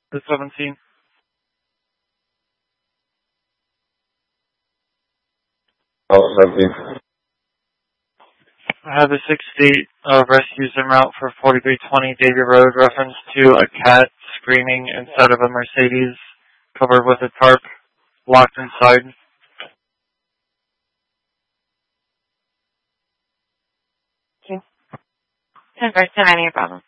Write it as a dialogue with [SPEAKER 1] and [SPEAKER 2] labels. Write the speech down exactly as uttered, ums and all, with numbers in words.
[SPEAKER 1] The seventeenth.
[SPEAKER 2] Oh, seventeenth.
[SPEAKER 1] I have a six date uh, rescues en route for forty-three twenty Davie Road, reference to a cat screaming inside of a Mercedes covered with a tarp, locked inside.
[SPEAKER 3] ten first, ten, any problem.